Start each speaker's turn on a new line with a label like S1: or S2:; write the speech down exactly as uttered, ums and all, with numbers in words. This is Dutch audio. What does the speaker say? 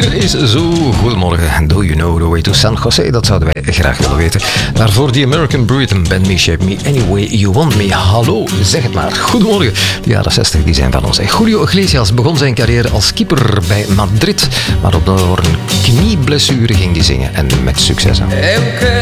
S1: hier is zo. Goedemorgen. Do you know the way to San Jose? Dat zouden wij graag willen weten. Daarvoor The American Britain, Bend Me, Shape Me, Any Way You Want Me. Hallo, zeg het maar. Goedemorgen. De jaren zestig die zijn van ons. Julio Iglesias begon zijn carrière als keeper bij Madrid, maar op door een knieblessure ging hij zingen. En met succes. Hè.